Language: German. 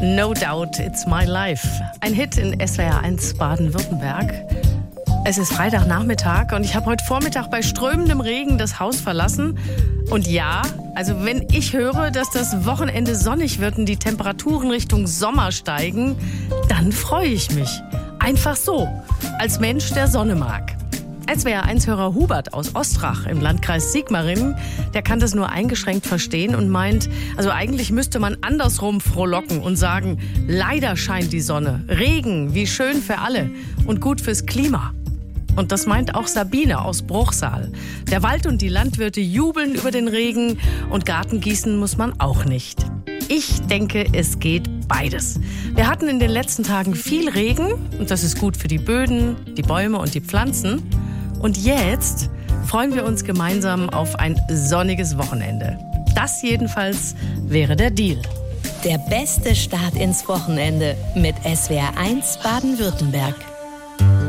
No Doubt, It's My Life. Ein Hit in SWR 1 Baden-Württemberg. Es ist Freitagnachmittag und ich habe heute Vormittag bei strömendem Regen das Haus verlassen. Und ja, also wenn ich höre, dass das Wochenende sonnig wird und die Temperaturen Richtung Sommer steigen, dann freue ich mich. Einfach so, als Mensch, der Sonne mag. SWR1-Hörer Hubert aus Ostrach im Landkreis Sigmaringen, der kann das nur eingeschränkt verstehen und meint, also eigentlich müsste man andersrum frohlocken und sagen, leider scheint die Sonne, Regen, wie schön für alle und gut fürs Klima. Und das meint auch Sabine aus Bruchsal. Der Wald und die Landwirte jubeln über den Regen und Gartengießen muss man auch nicht. Ich denke, es geht beides. Wir hatten in den letzten Tagen viel Regen und das ist gut für die Böden, die Bäume und die Pflanzen. Und jetzt freuen wir uns gemeinsam auf ein sonniges Wochenende. Das jedenfalls wäre der Deal. Der beste Start ins Wochenende mit SWR 1 Baden-Württemberg.